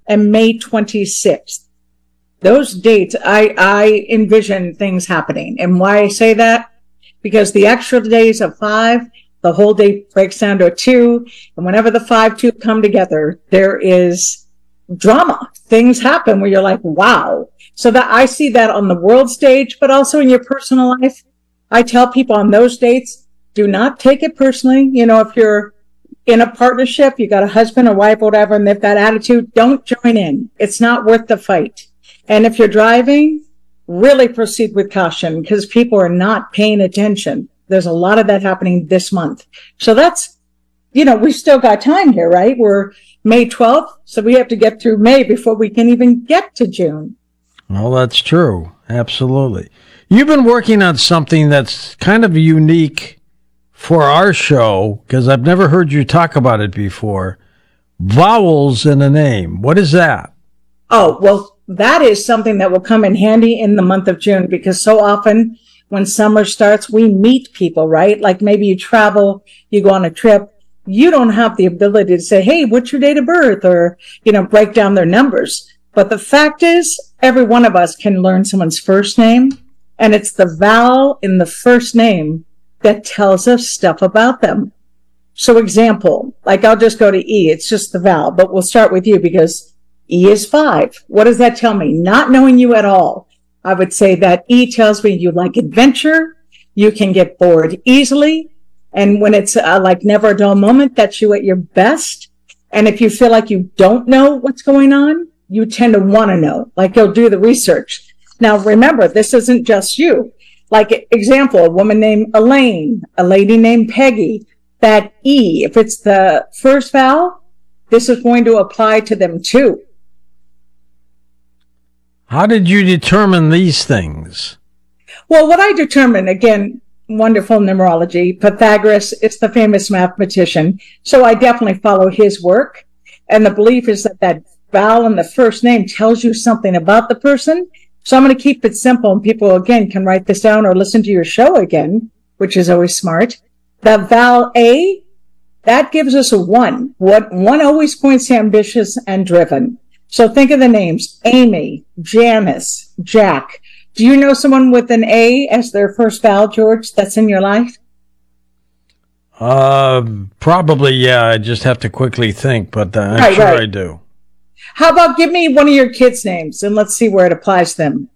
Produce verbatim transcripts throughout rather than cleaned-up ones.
and May twenty-sixth. Those dates, I, I envision things happening. And why I say that? Because the extra days of five, the whole day breaks down to a two. And whenever the five, two come together, there is drama. Things happen where you're like, wow. So that I see that on the world stage, but also in your personal life. I tell people on those dates, do not take it personally. You know, if you're in a partnership, you got a husband or wife or whatever, and they've got attitude, don't join in. It's not worth the fight. And if you're driving, really proceed with caution because people are not paying attention. There's a lot of that happening this month. So that's, you know, we've still got time here, right? We're May twelfth, so we have to get through May before we can even get to June. Well, that's true. Absolutely. You've been working on something that's kind of unique for our show because I've never heard you talk about it before. Vowels in a name. What is that? Oh, well, that is something that will come in handy in the month of June because so often when summer starts, we meet people, right? Like maybe you travel, you go on a trip. You don't have the ability to say, hey, what's your date of birth? Or, you know, break down their numbers. But the fact is, every one of us can learn someone's first name. And it's the vowel in the first name that tells us stuff about them. So example, like I'll just go to E. It's just the vowel, but we'll start with you because E is five. What does that tell me? Not knowing you at all. I would say that E tells me you like adventure. You can get bored easily. And when it's uh, like never a dull moment, that's you at your best. And if you feel like you don't know what's going on, you tend to want to know, like you'll do the research. Now, remember, this isn't just you. Like example, a woman named Elaine, a lady named Peggy, that E, if it's the first vowel, this is going to apply to them too. How did you determine these things? Well, what I determined, again, wonderful numerology. Pythagoras is the famous mathematician. So I definitely follow his work. And the belief is that that vowel in the first name tells you something about the person. So I'm going to keep it simple. And people, again, can write this down or listen to your show again, which is always smart. The vowel A, that gives us a one. What one always points to ambitious and driven. So think of the names, Amy, Janice, Jack. Do you know someone with an A as their first vowel, George, that's in your life? Uh, probably, yeah. I just have to quickly think, but uh, I'm right, sure right. I do. How about give me one of your kids' names, and let's see where it applies to them.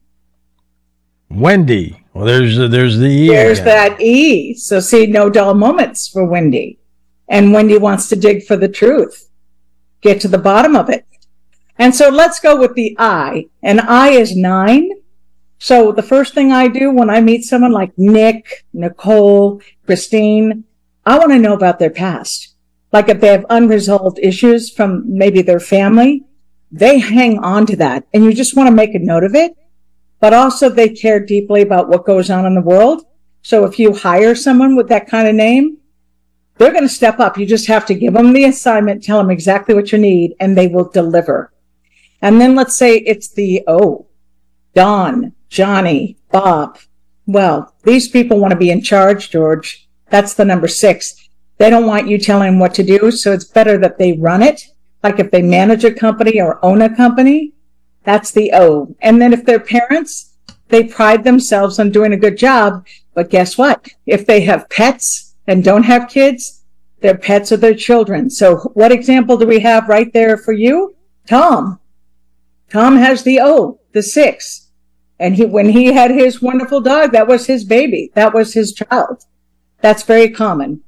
Wendy. Well, there's there's the E. There's again. that E. So see, no dull moments for Wendy. And Wendy wants to dig for the truth. Get to the bottom of it. And so let's go with the I. And I is nine. So the first thing I do when I meet someone like Nick, Nicole, Christine, I want to know about their past. Like if they have unresolved issues from maybe their family, they hang on to that. And you just want to make a note of it. But also they care deeply about what goes on in the world. So if you hire someone with that kind of name, they're going to step up. You just have to give them the assignment, tell them exactly what you need, and they will deliver. And then let's say it's the O. Don, Johnny, Bob. Well, these people want to be in charge, George. That's the number six. They don't want you telling them what to do, so it's better that they run it. Like if they manage a company or own a company, that's the O. And then if they're parents, they pride themselves on doing a good job. But guess what? If they have pets and don't have kids, their pets are their children. So what example do we have right there for you? Tom. Tom has the O, the six. And he, when he had his wonderful dog, that was his baby. That was his child. That's very common.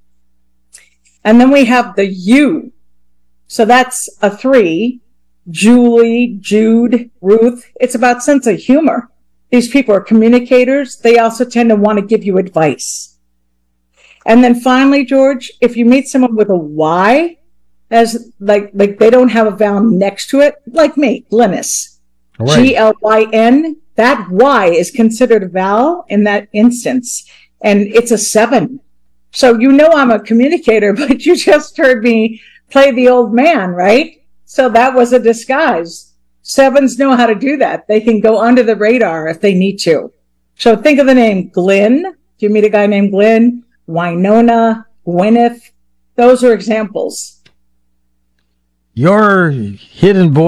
And then we have the U. So that's a three. Julie, Jude, Ruth. It's about sense of humor. These people are communicators. They also tend to want to give you advice. And then finally, George, if you meet someone with a Y, as like, like they don't have a vowel next to it, like me, Glynis. Right. G L Y N, that Y is considered a vowel in that instance. And it's a seven. So you know I'm a communicator, but you just heard me play the old man, right? So that was a disguise. Sevens know how to do that. They can go under the radar if they need to. So think of the name Glenn. Do you meet a guy named Glenn? Winona, Gwyneth. Those are examples. Your hidden voice